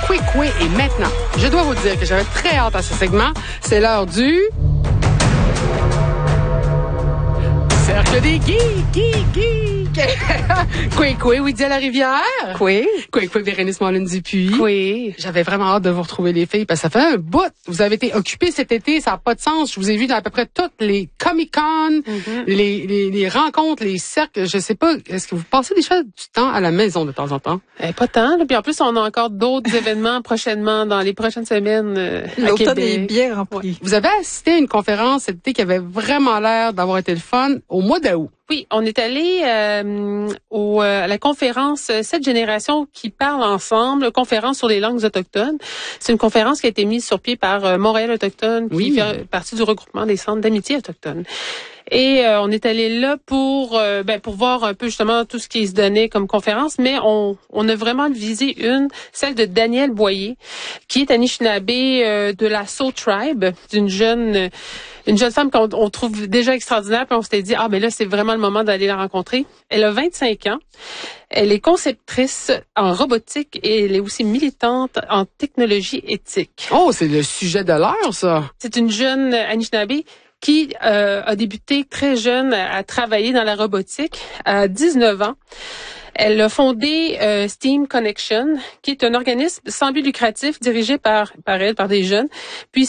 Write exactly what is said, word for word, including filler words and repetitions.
Kwekwe est maintenant. Je dois vous dire que j'avais très hâte à ce segment. C'est l'heure du... Cercle des geeks, geeks, geeks. Kwekwe, oui, dit à la rivière. Oui. Kwekwe, Bérénice Moulin-Dupuis. Oui. J'avais vraiment hâte de vous retrouver, les filles, parce que ça fait un bout. Vous avez été occupées cet été, ça n'a pas de sens. Je vous ai vu dans à peu près toutes les Comic-Con, mm-hmm. les, les, les rencontres, les cercles. Je sais pas, est-ce que vous passez déjà du temps à la maison de temps en temps? Eh, pas tant. Là. Puis en plus, on a encore d'autres événements prochainement, dans les prochaines semaines euh, à L'automne Québec. est bien rempli. Ouais. Vous avez assisté à une conférence cet été qui avait vraiment l'air d'avoir été le fun au mois d'août. Oui, on est allé euh, au, euh, à la conférence Sept générations qui parlent ensemble, conférence sur les langues autochtones. C'est une conférence qui a été mise sur pied par euh, Montréal autochtone, qui oui. fait partie du regroupement des centres d'amitié autochtones. Et euh, on est allé là pour euh, ben, pour voir un peu justement tout ce qui se donnait comme conférence, mais on on a vraiment visé une, celle de Danielle Boyer, qui est Anishinaabe euh, de la Soul Tribe, d'une jeune une jeune femme qu'on on trouve déjà extraordinaire, puis on s'était dit ah ben là c'est vraiment le moment d'aller la rencontrer. Elle a vingt-cinq ans. Elle est conceptrice en robotique et elle est aussi militante en technologie éthique. Oh, c'est le sujet de l'heure, ça. C'est une jeune Anishinaabe qui euh, a débuté très jeune à, à travailler dans la robotique à dix-neuf ans. Elle a fondé euh, Steam Connection, qui est un organisme sans but lucratif dirigé par par elle, par des jeunes. Puis